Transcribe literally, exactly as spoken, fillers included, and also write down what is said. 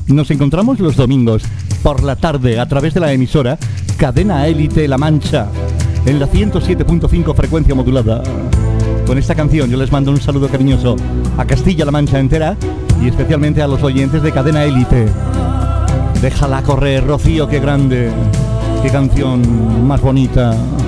Nos encontramos los domingos por la tarde a través de la emisora Cadena Élite La Mancha en la ciento siete punto cinco frecuencia modulada. Con esta canción yo les mando un saludo cariñoso a Castilla-La Mancha entera y especialmente a los oyentes de Cadena Élite. Déjala correr, Rocío, qué grande, qué canción más bonita.